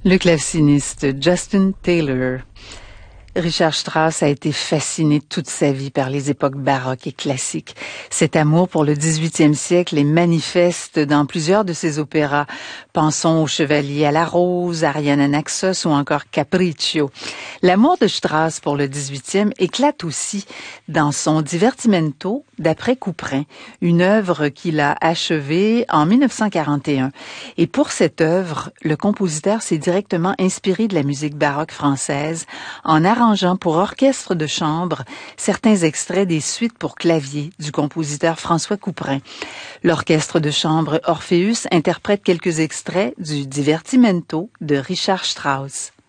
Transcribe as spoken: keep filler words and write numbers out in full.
Le claveciniste Justin Taylor. Richard Strauss a été fasciné toute sa vie par les époques baroques et classiques. Cet amour pour le dix-huitième siècle est manifeste dans plusieurs de ses opéras. Pensons au Chevalier à la Rose, Ariane Naxos ou encore Capriccio. L'amour de Strauss pour le dix-huitième éclate aussi dans son Divertimento d'après Couperin, une œuvre qu'il a achevée en mille neuf cent quarante et un. Et pour cette œuvre, le compositeur s'est directement inspiré de la musique baroque française en arrangeant pour orchestre de chambre certains extraits des suites pour clavier du compositeur François Couperin. L'orchestre de chambre Orpheus interprète quelques extraits du Divertimento de Richard Strauss.